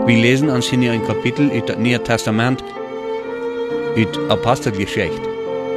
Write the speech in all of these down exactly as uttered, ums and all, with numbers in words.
Wir lesen uns hier ein Kapitel uit het Nieuwe Testament, uit Apostelgeschichte.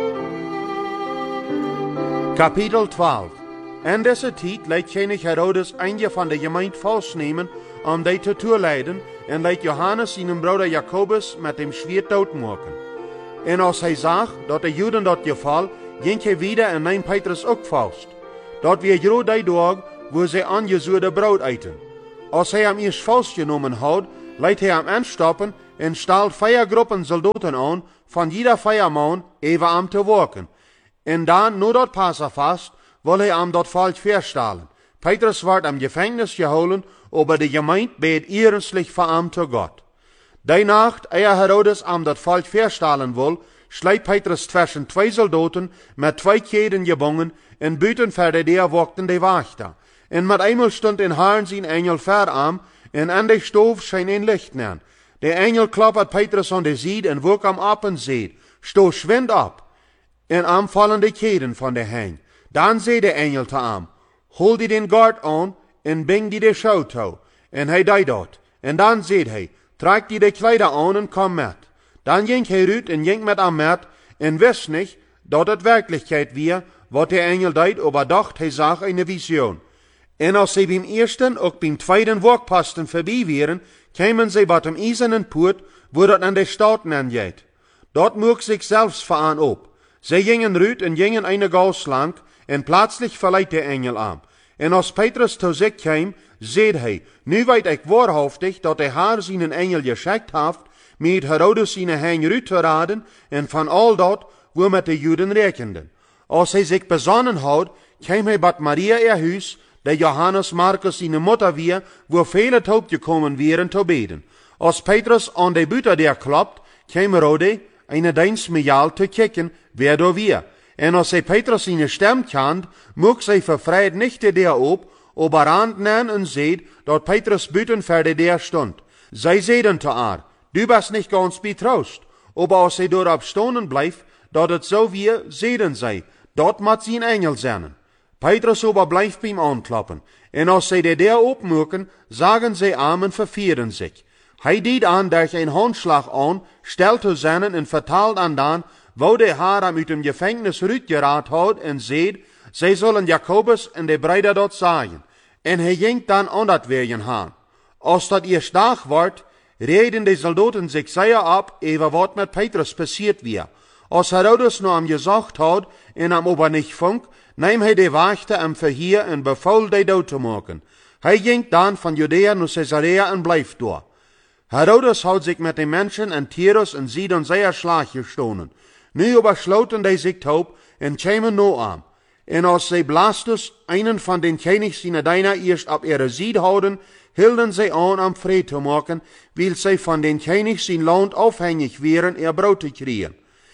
Kapitel twaalf. In deze tijd leidt König Herodes een van de gemeente vastnemen, om die te toeleiden, en leidt Johannes zijn broeder Jacobus met dem Schwert doodmaken. En als hij zag dat de Juden dat geval, ging hij wieder en neemt Petrus ook vast. Dat weer groot die dag, wo zij aangezuurde brood eten. Als hij hem eerst vastgenomen had, leidt hij hem aanstappen en stelt vier groepen soldaten aan, van jeder vier man even am te werken. En dan, nu dat Passa vast, wil hij hem dat falsch verstellen. Petrus wordt am Gefängnis geholen, aber de gemeente beet ernstig voor hem te God. Die Nacht, eer Herodes am dat falsch verstellen wil, schleidt Petrus zwischen twee soldaten met twee keden gebonden en buiten verder der wakten de wachter. En met eenmaal stond in Haaren zijn engel ver am, en aan de stoof scheen een licht neer. De engel klappert Petrus aan de zijde en woek hem op en zegt, sto schwind op. En am vallen de keden van de heng. Dan zei de engel te am, hol die den gard aan en bring die de schouw toe. En hij deed dat. En dan zei hij, trek die de kleider aan en kom met. Dan ging hij uit en ging met hem met en wist niet dat het werkelijkheid weer, wat de engel deed, aber dacht hij zag een visioen. En als zij beim eersten ook beim tweeden Walkposten voorbij waren, kwamen zij bij dem eisernen poort, wo dat aan de Staten aangeht. Dort moog zich zelfs veraan op. Zij gingen ruut en gingen eine Gaus lang, en plötzlich verleiht de engel aan. En als Petrus to zich kwam, zei hij, nu weet ik waarhaftig dat de Heer zijn engel geschickt heeft, met Herodes zijn heng ruut te raden, en van al dat, wo met de Juden rekenden. Als hij zich besonnen had, kwam hij bij Maria ihr huis, de Johannes Markus zijn moeder weer, wo vele tot gekomen waren te beden. Als Petrus aan de buiten der klopt, kwam Herode, eine Dienstmejal te kijken, wer da weer. En als hij Petrus zijn stem kent, mocht zij vervreid nicht de der op, aber randnen en zeid, dat Petrus buiten verder der stond. Zij zeiden te haar, du bist nicht ganz betroost, aber als hij daarop stonden blijft, dat het zo weer, zeiden zij, dat moet zijn engel zijn. Petrus aber blijft bij hem aanklappen, en als zij de der opmaken, sagen zij aan en vervieren zich. Hij deed aan durch een handslag aan, stelt te zijn en vertelt aan dan, wo de Heer hem uit dem Gefängnis uitgeraad had en zeid, zij zullen Jacobus en de Brüder dat zeggen. En hij ging dan aan dat wegen gaan. Als dat eerst dag wordt, reden de soldaten zich zeer ab, over wat met Petrus passiert weer. Als Herodes nu hem gezegd had en hem aber nicht funk, neem hij de wachter hem verhier en beval de dood te maken. Hij ging dan van Judea naar Caesarea en bleef door. Herodes had zich met de mensen en Tyrus en Sidon zeer slag gestonen. Nu überschloten die zich op en kwamen nu aan. En als zij Blastus, einen van den Königs seiner Diener, eerst op ihre Zijde houden, hielden zij aan om vrede te maken, weil zij van den Königs zijn land afhängig waren, ihr brood te krijgen.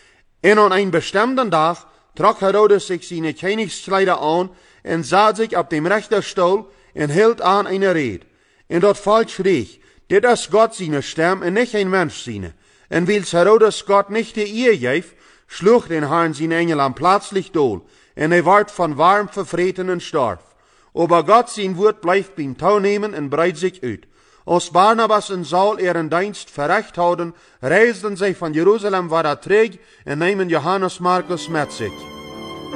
En aan een bestemden dag trok Herodes zich zijn Königskleider aan en zat zich op dem rechterstoel en hield aan eine Rede. En dat volk schreeg, dit is God zijn stem en niet een mens zijn. En wils Herodes God niet de eer geeft, sloeg den Herrn zijn engel am plötzlich dood, en hij werd van warm vervreten en starf. Aber God zijn woord blijft beim touwnemen en breidt zich uit. Als Barnabas en Saul ihren Dienst verrecht hadden, reisden zij van Jeruzalem weer terug en nemen Johannes Markus met zich.